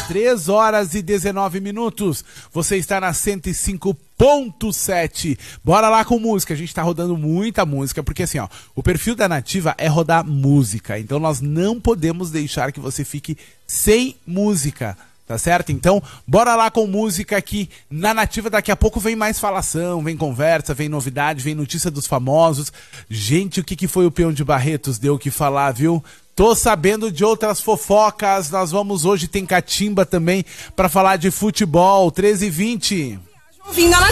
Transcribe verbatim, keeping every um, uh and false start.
três horas e dezenove minutos. Você está na cento e cinco ponto sete. Bora lá com música. A gente tá rodando muita música, porque assim, ó, o perfil da Nativa é rodar música. Então nós não podemos deixar que você fique sem música. Tá certo? Então, bora lá com música aqui na Nativa. Daqui a pouco vem mais falação, vem conversa, vem novidade, vem notícia dos famosos. Gente, o que, que foi o Peão de Barretos? Deu o que falar, viu? Tô sabendo de outras fofocas. Nós vamos hoje, tem Catimba também, pra falar de futebol. treze e vinte.